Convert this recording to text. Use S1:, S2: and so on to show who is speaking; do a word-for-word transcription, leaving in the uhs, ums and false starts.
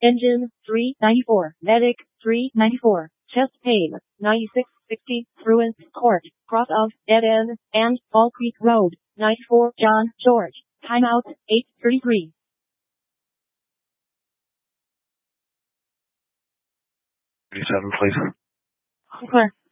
S1: Engine, three ninety-four. Medic, three ninety-four. Chest pain, ninety-six sixty. Truant Court, cross of Dead End, and Fall Creek Road, ninety-four. John George. Timeout, eight thirty-three.
S2: thirty-seven, please.
S1: Clear.